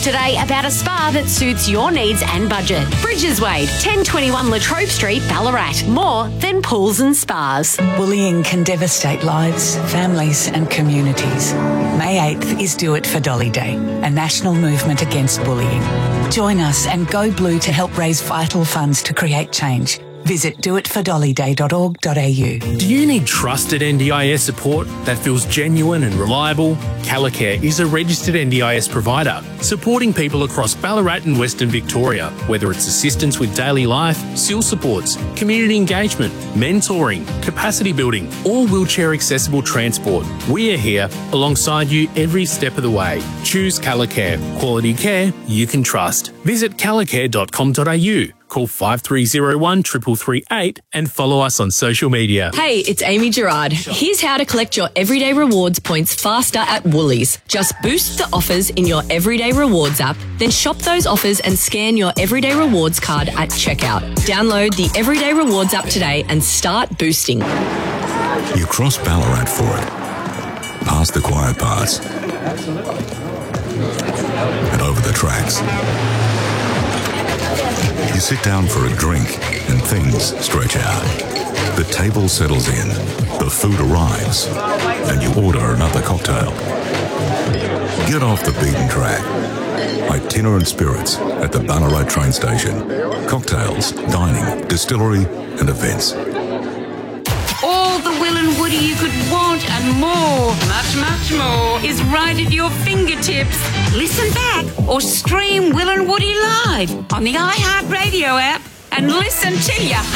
today about a spa that suits your needs and budget. Bridges Wade, 1021 Latrobe Street, Ballarat. More than pools and spas. Bullying can devastate lives, families and communities. May 8th is Do It for Dolly Day, a national movement against bullying. Join us and go blue to help raise vital funds to create change. Visit doitfordollyday.org.au. Do you need trusted NDIS support that feels genuine and reliable? Callacare is a registered NDIS provider, supporting people across Ballarat and Western Victoria, whether it's assistance with daily life, SIL supports, community engagement, mentoring, capacity building, or wheelchair accessible transport. We are here alongside you every step of the way. Choose Callacare, quality care you can trust. Visit callacare.com.au. Call 5301 3338 and follow us on social media. Hey, it's Amy Gerard. Here's how to collect your Everyday Rewards points faster at Woolies. Just boost the offers in your Everyday Rewards app, then shop those offers and scan your Everyday Rewards card at checkout. Download the Everyday Rewards app today and start boosting. You cross Ballarat for it, past the quiet parts, and over the tracks. You sit down for a drink and things stretch out. The table settles in, the food arrives, and you order another cocktail. Get off the beaten track. Itinerant Spirits at the Ballarat train station. Cocktails, dining, distillery and events. All the Will and Woody you could want and more, much more, is right at your fingertips. Listen back or stream Will and Woody live on the iHeartRadio app and listen to your